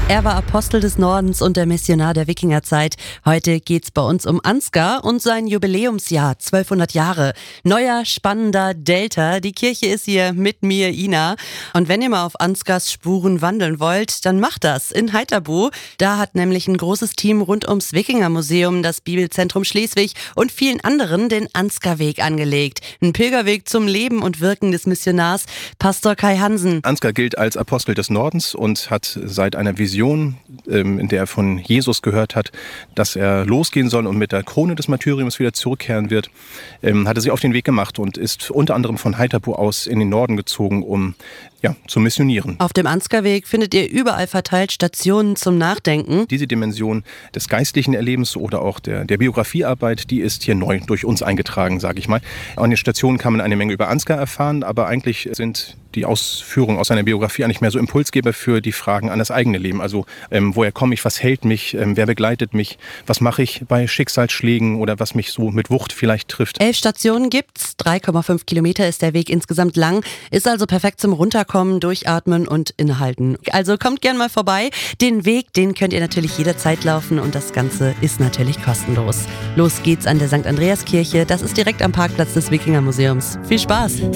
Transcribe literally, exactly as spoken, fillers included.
Er war Apostel des Nordens und der Missionar der Wikingerzeit. Heute geht's bei uns um Ansgar und sein Jubiläumsjahr, zwölfhundert Jahre. Neuer, spannender Delta. Die Kirche ist hier mit mir, Ina. Und wenn ihr mal auf Ansgars Spuren wandeln wollt, dann macht das in Heiterbu. Da hat nämlich ein großes Team rund ums Wikingermuseum, das Bibelzentrum Schleswig und vielen anderen den Ansgarweg angelegt. Ein Pilgerweg zum Leben und Wirken des Missionars. Pastor Kai Hansen. Ansgar gilt als Apostel des Nordens und hat seit einer Vision, in der er von Jesus gehört hat, dass er losgehen soll und mit der Krone des Martyriums wieder zurückkehren wird, hat er sich auf den Weg gemacht und ist unter anderem von Heiterbu aus in den Norden gezogen, um ja, zu missionieren. Auf dem Ansgarweg findet ihr überall verteilt Stationen zum Nachdenken. Diese Dimension des geistlichen Erlebens oder auch der, der Biografiearbeit, die ist hier neu durch uns eingetragen, sage ich mal. An den Stationen kann man eine Menge über Ansgar erfahren, aber eigentlich sind die Ausführungen aus seiner Biografie eigentlich mehr so Impulsgeber für die Fragen an das eigene Leben. Also ähm, woher komme ich, was hält mich, ähm, wer begleitet mich, was mache ich bei Schicksalsschlägen oder was mich so mit Wucht vielleicht trifft. Elf Stationen gibt's, drei Komma fünf Kilometer ist der Weg insgesamt lang, ist also perfekt zum Runterkommen, durchatmen und innehalten. Also kommt gern mal vorbei. Den Weg, den könnt ihr natürlich jederzeit laufen und das Ganze ist natürlich kostenlos. Los geht's an der Sankt Andreas Kirche, das ist direkt am Parkplatz des Wikingermuseums. Viel Spaß!